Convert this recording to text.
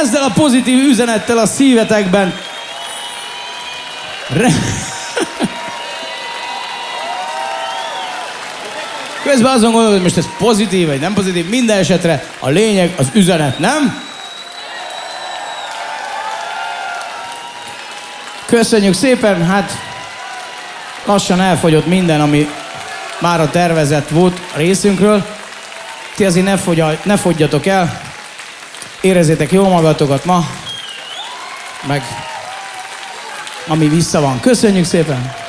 ezzel a pozitív üzenettel a szívetekben közben azon gondolod, hogy most ez pozitív vagy nem pozitív, minden esetre a lényeg az üzenet, nem? Köszönjük szépen, hát lassan elfogyott minden, ami már a tervezett volt a részünkről. Ti azért ne fogyjatok el, érezzétek jól magatokat ma, meg ami vissza van. Köszönjük szépen!